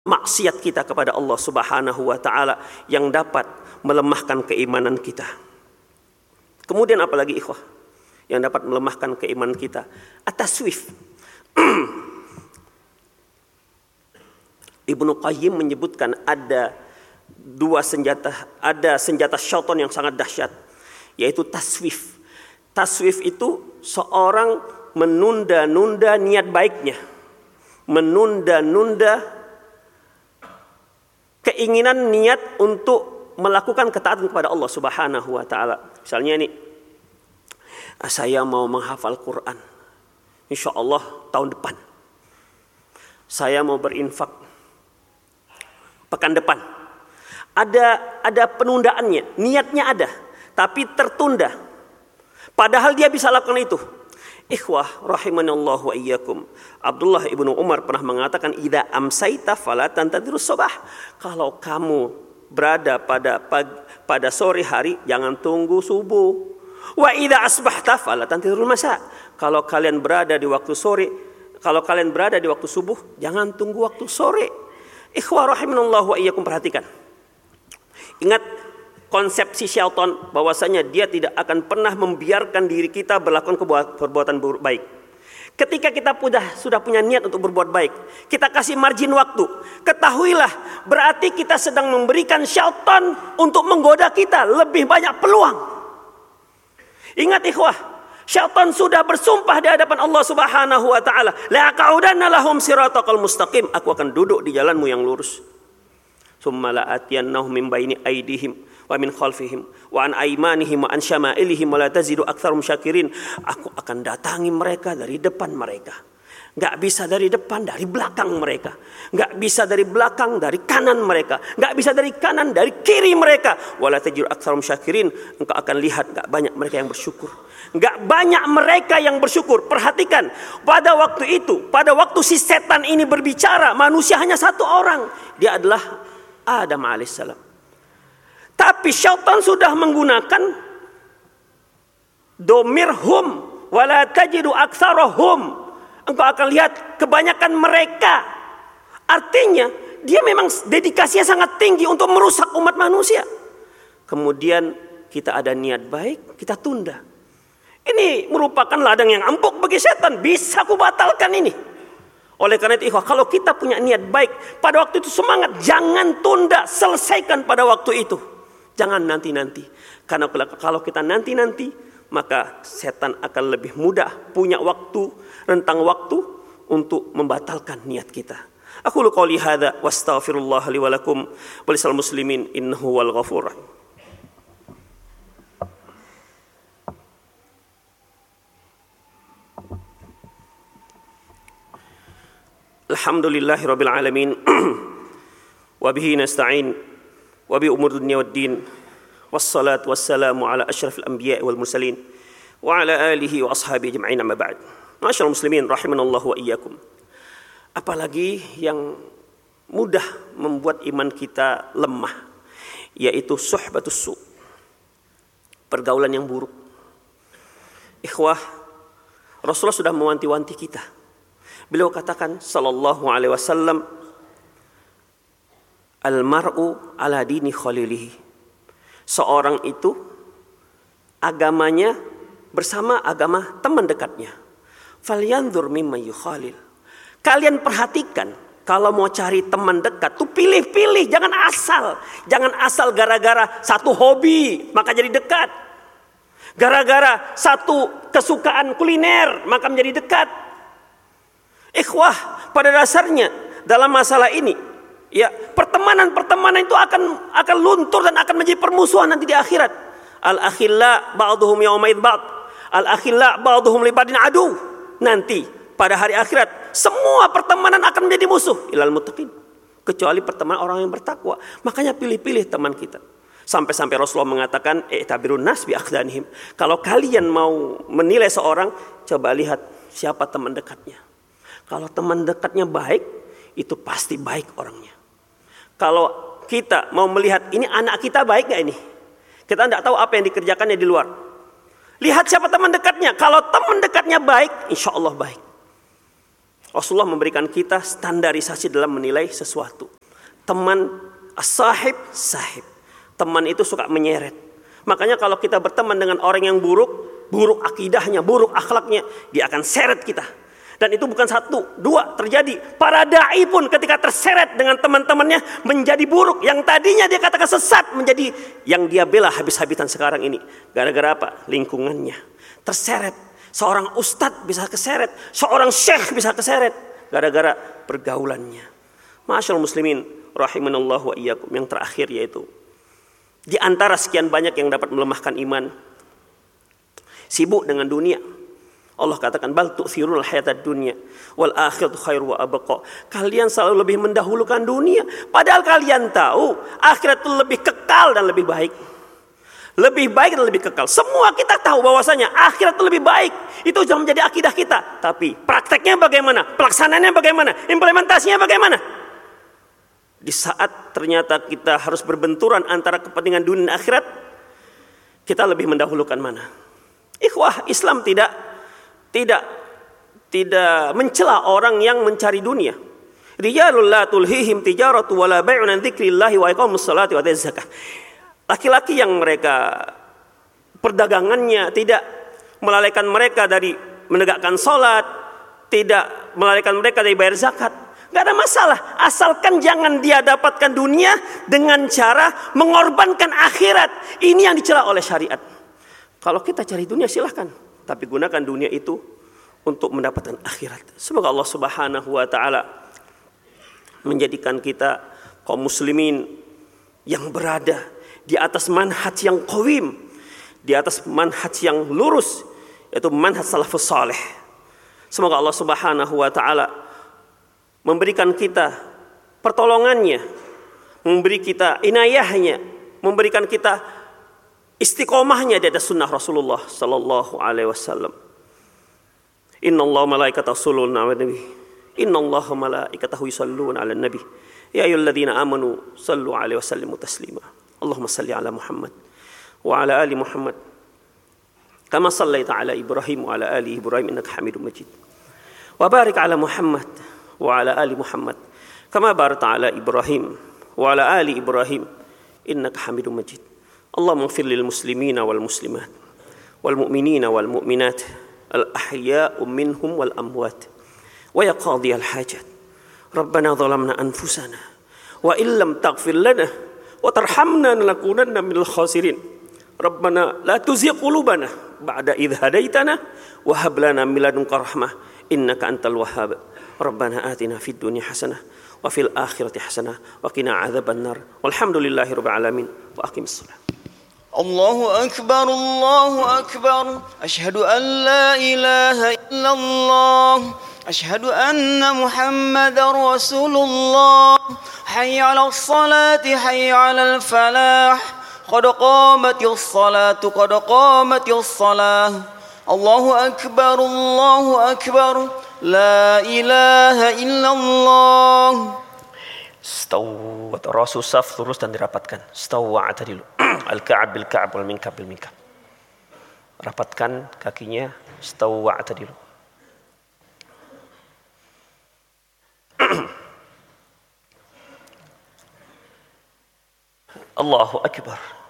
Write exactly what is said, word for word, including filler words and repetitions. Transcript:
maksiat kita kepada Allah Subhanahu wa taala yang dapat melemahkan keimanan kita. Kemudian apalagi ikhwah yang dapat melemahkan keimanan kita? At-taswif. Ibnu Qayyim menyebutkan ada dua senjata, ada senjata syaitan yang sangat dahsyat, yaitu taswif. Taswif itu seorang menunda-nunda niat baiknya, menunda-nunda keinginan niat untuk melakukan ketaatan kepada Allah Subhanahu wa taala. Misalnya ini, saya mau menghafal Quran, insya Allah tahun depan. Saya mau berinfak pekan depan. Ada ada penundaannya, niatnya ada, tapi tertunda. Padahal dia bisa lakukan itu. Ikhwah rahimanallahu wa iyyakum. Abdullah ibnu Umar pernah mengatakan, idza amsaita fala tantadirus sabah. Kalau kamu berada pada pagi, pada sore hari, jangan tunggu subuh. Wa idza asbahta fala tantadirul masa. Kalau kalian berada di waktu sore, kalau kalian berada di waktu subuh, jangan tunggu waktu sore. Ikhwah rahimanallahu wa iyyakum, perhatikan. Ingat konsepsi syaitan bahwasanya dia tidak akan pernah membiarkan diri kita melakukan perbuatan baik. Ketika kita sudah sudah punya niat untuk berbuat baik, kita kasih margin waktu. Ketahuilah, berarti kita sedang memberikan syaitan untuk menggoda kita lebih banyak peluang. Ingat ikhwah, syaitan sudah bersumpah di hadapan Allah Subhanahu wa taala, la aq'udanna lahum siratal mustaqim, aku akan duduk di jalanmu yang lurus. Summa la atiyannahum min baini aydihim wa min khalfihim wa an aymanihim wa an syama'ilihim wa la tazidu aktsarum syakirin. Aku akan datangi mereka dari depan mereka. Enggak bisa dari depan, dari belakang mereka. Enggak bisa dari belakang, dari kanan mereka. Enggak bisa dari kanan, dari kiri mereka. Wa la tazidu aktsarum syakirin. Engkau akan lihat enggak banyak mereka yang bersyukur. Enggak banyak mereka yang bersyukur. Perhatikan, pada waktu itu, pada waktu si setan ini berbicara, manusia hanya satu orang. Dia adalah Adam alaihissalam. Tapi syaitan sudah menggunakan domir hum wala tajidu aktsarahum. Engkau akan lihat kebanyakan mereka. Artinya dia memang dedikasinya sangat tinggi untuk merusak umat manusia. Kemudian kita ada niat baik, kita tunda. Ini merupakan ladang yang empuk bagi setan. Bisa aku batalkan ini. Oleh karena itu, kalau kita punya niat baik, pada waktu itu semangat, jangan tunda, selesaikan pada waktu itu. Jangan nanti-nanti. Karena kalau kita nanti-nanti, maka setan akan lebih mudah punya waktu, rentang waktu untuk membatalkan niat kita. Aku qouli hadza wastaghfirullah li wa lakum wa lisal muslimin innahu wal ghafur rahim. Alhamdulillahi rabbil alamin wa bihi nasta'in wa bi umur dunya waddin wassalatu wassalamu ala asyrafil anbiya'i wal mursalin wa ala alihi wa ashabihi ajma'in amma ba'd. Masyaallah muslimin rahimanallahu wa iyyakum. Apalagi yang mudah membuat iman kita lemah, yaitu suhbatus su', pergaulan yang buruk. Ikhwah, Rasulullah sudah mewanti-wanti kita. Beliau katakan sallallahu alaihi wasallam, al-mar'u ala dini khalilihi. Seorang itu agamanya bersama agama teman dekatnya. Falyanzur mimma yukhalil. Kalian perhatikan, kalau mau cari teman dekat tuh pilih-pilih, jangan asal. Jangan asal gara-gara satu hobi maka jadi dekat. Gara-gara satu kesukaan kuliner maka menjadi dekat. Ikhwah, pada dasarnya dalam masalah ini, ya, pertemanan-pertemanan itu akan akan luntur dan akan menjadi permusuhan nanti di akhirat. Al-akhilla ba'duhum yawmaid ba'd. Al-akhilla ba'duhum li ba'din adu. Nanti pada hari akhirat semua pertemanan akan menjadi musuh ilal muttaqin, kecuali pertemanan orang yang bertakwa. Makanya pilih-pilih teman kita. Sampai-sampai Rasulullah mengatakan, i'tabirun nas bi akhdanihim. Kalau kalian mau menilai seorang, coba lihat siapa teman dekatnya. Kalau teman dekatnya baik, itu pasti baik orangnya. Kalau kita mau melihat ini anak kita baik gak ini? Kita tidak tahu apa yang dikerjakannya di luar. Lihat siapa teman dekatnya. Kalau teman dekatnya baik, insya Allah baik. Rasulullah memberikan kita standarisasi dalam menilai sesuatu. Teman, as-sahib, sahib. Teman itu suka menyeret. Makanya kalau kita berteman dengan orang yang buruk, buruk akidahnya, buruk akhlaknya, dia akan seret kita. Dan itu bukan satu, dua terjadi. Para da'i pun ketika terseret dengan teman-temannya menjadi buruk. Yang tadinya dia katakan sesat menjadi yang dia bela habis-habisan sekarang ini. Gara-gara apa? Lingkungannya. Terseret. Seorang ustadz bisa keseret. Seorang syekh bisa keseret. Gara-gara pergaulannya. Ma'asyarul muslimin, rahimanallahu wa iyyakum. Yang terakhir yaitu, di antara sekian banyak yang dapat melemahkan iman, sibuk dengan dunia. Allah katakan bal tu'thirul hayatad dunya wal akhiratu khairu wa abqa. Kalian selalu lebih mendahulukan dunia, padahal kalian tahu akhirat itu lebih kekal dan lebih baik. Lebih baik dan lebih kekal. Semua kita tahu bahwasanya akhirat itu lebih baik. Itu sudah menjadi akidah kita. Tapi prakteknya bagaimana? Pelaksanaannya bagaimana? Implementasinya bagaimana? Di saat ternyata kita harus berbenturan antara kepentingan dunia dan akhirat, kita lebih mendahulukan mana? Ikhwah, Islam tidak Tidak tidak mencela orang yang mencari dunia. Rijalul la tulhihim tijaratu wala bai'un an dzikrillahi wa iqamus sholati wa atuz zakah. Laki-laki yang mereka perdagangannya tidak melalaikan mereka dari menegakkan salat, tidak melalaikan mereka dari bayar zakat. Enggak ada masalah, asalkan jangan dia dapatkan dunia dengan cara mengorbankan akhirat. Ini yang dicela oleh syariat. Kalau kita cari dunia silahkan, tapi gunakan dunia itu untuk mendapatkan akhirat. Semoga Allah Subhanahu wa taala menjadikan kita kaum muslimin yang berada di atas manhaj yang qawim, di atas manhaj yang lurus, yaitu manhaj salafus saleh. Semoga Allah Subhanahu wa taala memberikan kita pertolongannya, memberi kita inayahnya, memberikan kita istiqomahnya di atas sunnah Rasulullah sallallahu alaihi wasallam. Innallaha malaikatahu yusholluna 'alan nabi. Innallaha malaikatahu yusholluna 'alan nabi. Ya ayyuhalladzina amanu shallu 'alaihi wa sallimu taslima. Allahumma shalli 'ala Muhammad wa 'ala ali Muhammad. Kama shallaita 'ala Ibrahim wa 'ala ali Ibrahim innaka Hamidum Majid. Wa barik 'ala Muhammad wa 'ala ali Muhammad. Kama barakta 'ala Ibrahim wa 'ala ali Ibrahim innaka Hamidum Majid. Allahumma ighfir lil muslimina wal muslimat wal mu'minina wal mu'minat al ahya'u minhum wal amwat wa ya qadhiyal hajat. Rabbana zalamna anfusana wa illam taghfir lana wa tarhamna lanakunanna minal khasirin. Rabbana la tuzigh qulubana ba'da idh hadaitana wa hab lana min ladunka rahmah innaka antal wahhab. Rabbana atina fid dunya hasanah wa fil akhirati hasanah wa qina adzaban nar. Walhamdulillahi rabbil alamin. Wa aqimis shalah. الله أكبر الله أكبر أشهد أن لا إله إلا الله أشهد أن محمد رسول الله حي على الصلاة حي على الفلاح قد قامت الصلاة قد قامت الصلاة الله أكبر الله أكبر لا إله إلا الله. Stawat rasul saf lurus dan dirapatkan. Stawat tadi dulu. Al-ka'ab bil ka'ab wal minkab bil minkab. Rapatkan kakinya. Stawat tadi dulu. Allahu akbar.